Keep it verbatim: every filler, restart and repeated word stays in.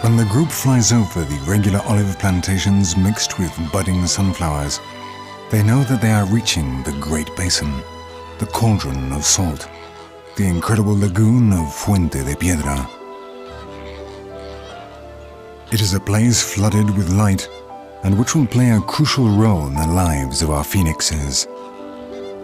When the group flies over the regular olive plantations mixed with budding sunflowers, they know that they are reaching the Great Basin, the cauldron of salt, the incredible lagoon of Fuente de Piedra. It is a place flooded with light and which will play a crucial role in the lives of our phoenixes.